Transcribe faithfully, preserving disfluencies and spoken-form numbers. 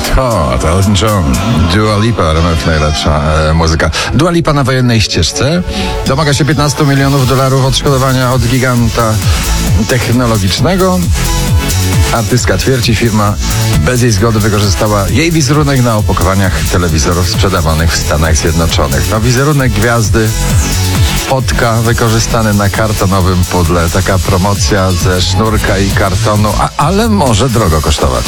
To, to Elton John, Dua Lipa, R M F najlepsza e, muzyka. Dua Lipa na wojennej ścieżce domaga się piętnaście milionów dolarów odszkodowania od giganta technologicznego. Artystka twierdzi, firma bez jej zgody wykorzystała jej wizerunek na opakowaniach telewizorów sprzedawanych w Stanach Zjednoczonych. No, wizerunek gwiazdy, fotka wykorzystany na kartonowym pudle. Taka promocja ze sznurka i kartonu, a, ale może drogo kosztować.